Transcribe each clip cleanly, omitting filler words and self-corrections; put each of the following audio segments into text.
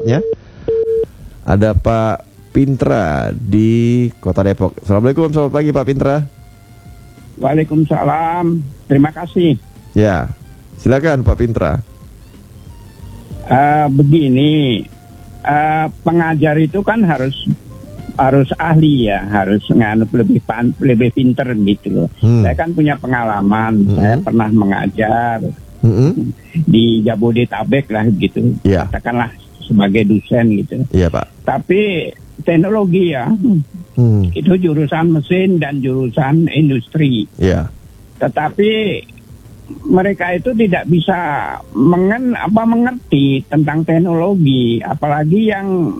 tempatnya. Ada Pak Pintra di Kota Depok. Assalamualaikum, selamat pagi Pak Pintra. Waalaikumsalam. Terima kasih. Ya, silakan Pak Pintra. Begini, pengajar itu kan harus ahli ya, harus nganut lebih pinter gitu loh. Saya kan punya pengalaman, saya pernah mengajar di Jabodetabek lah gitu, katakanlah sebagai dosen gitu. Iya Pak. Tapi teknologi ya, itu jurusan mesin dan jurusan industri. Iya. Tetapi mereka itu tidak bisa mengerti tentang teknologi, apalagi yang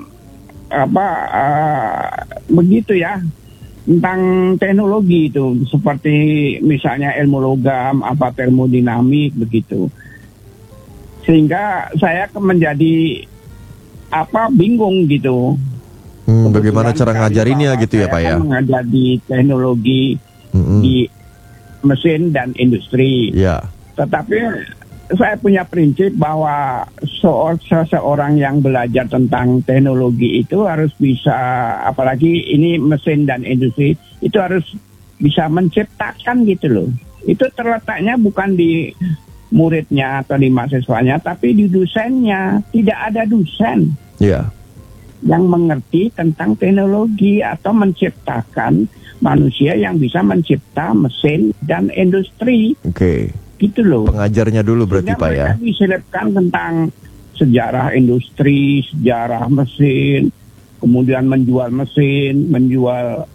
begitu ya, tentang teknologi itu seperti misalnya ilmu logam, termodinamik begitu. Sehingga saya menjadi bingung gitu. Bagaimana cara ngajarinnya gitu ya Pak ya? Mengajar di teknologi di mesin dan industri. Ya. Tetapi saya punya prinsip bahwa seseorang yang belajar tentang teknologi itu harus bisa, apalagi ini mesin dan industri, itu harus bisa menciptakan gitu loh. Itu terletaknya bukan di muridnya atau di mahasiswanya, tapi di dosennya. Tidak ada dosen yang mengerti tentang teknologi atau menciptakan manusia yang bisa mencipta mesin dan industri. Gitu loh. Pengajarnya dulu berarti Pak ya. Mereka diselipkan tentang sejarah industri, sejarah mesin, kemudian menjual mesin, menjual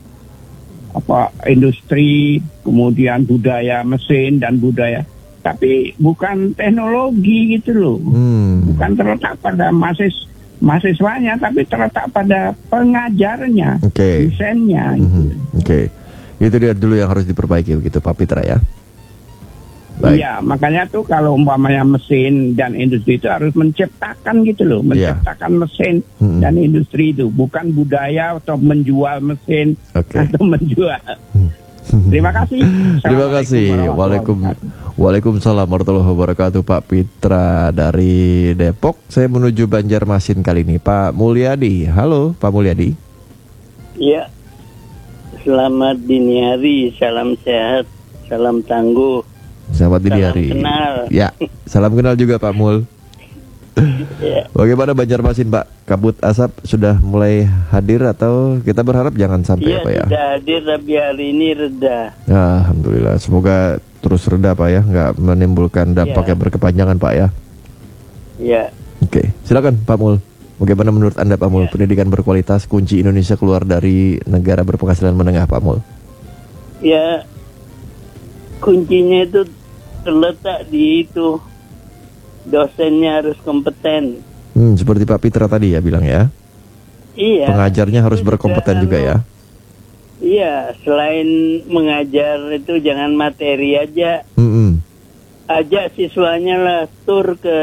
industri, kemudian budaya mesin dan budaya. Tapi bukan teknologi gitu loh. Bukan terletak pada mahasiswanya, tapi terletak pada pengajarnya, dosennya. Itu dia dulu yang harus diperbaiki begitu Pak Pitra ya. Iya, makanya tuh kalau umpamanya mesin dan industri itu harus menciptakan gitu loh, menciptakan mesin dan industri itu, bukan budaya atau menjual mesin atau menjual. Terima kasih. Terima kasih. Waalaikumsalam warahmatullahi wabarakatuh Pak Pitra dari Depok. Saya menuju Banjarmasin kali ini. Pak Mulyadi. Halo Pak Mulyadi. Iya. Selamat dini hari. Salam sehat. Salam tangguh. Selamat dini hari. Salam kenal. Ya, salam kenal juga Pak Mul. Bagaimana Banjarmasin Pak? Kabut asap sudah mulai hadir atau kita berharap jangan sampai Pak ya? Sudah hadir tapi hari ini reda. Alhamdulillah, semoga terus reda Pak ya, nggak menimbulkan dampak yang berkepanjangan Pak ya. Iya. Oke, silakan Pak Mul. Bagaimana menurut Anda Pak Mul, pendidikan berkualitas kunci Indonesia keluar dari negara berpenghasilan menengah Pak Mul? Ya, kuncinya itu terletak di itu. Dosennya harus kompeten. Seperti Pak Pitra tadi ya bilang ya. Iya. Pengajarnya harus berkompeten juga ya. Iya, selain mengajar itu jangan materi aja. Ajak siswanya lah tur ke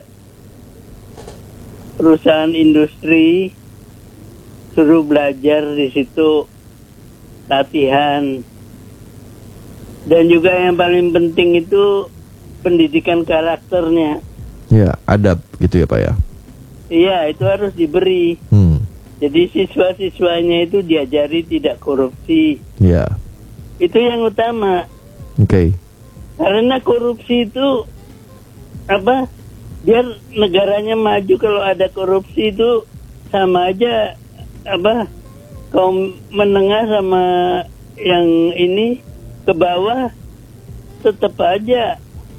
perusahaan industri, suruh belajar di situ, latihan. Dan juga yang paling penting itu pendidikan karakternya. Ya, adab gitu ya Pak ya. Iya, itu harus diberi. Jadi siswa-siswanya itu diajari tidak korupsi. Iya. Itu yang utama. Karena korupsi itu biar negaranya maju. Kalau ada korupsi itu sama aja kaum menengah sama yang ini ke bawah tetap aja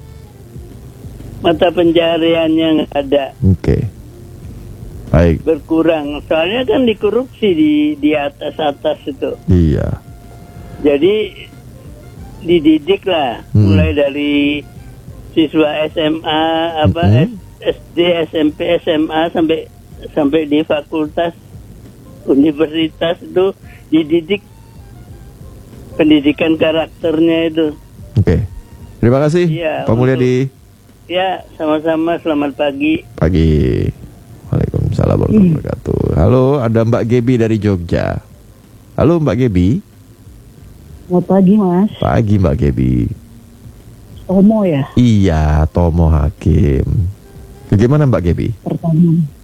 mata pencahariannya nggak ada. Baik. Berkurang. Soalnya kan dikorupsi di atas itu. Iya. Jadi dididik lah, mulai dari siswa SMA, SD, SMP, SMA sampai di fakultas, universitas itu dididik pendidikan karakternya itu. Terima kasih Pak Mulyadi. Ya, sama-sama. Selamat pagi. Waalaikumsalam warahmatullahi wabarakatuh. Halo, ada Mbak Gebi dari Jogja. Halo Mbak Gebi. Selamat pagi Mas. Pagi Mbak Gebi. Tomo ya? Iya, Tomo Hakim. Bagaimana Mbak Gebi? Pertanyaan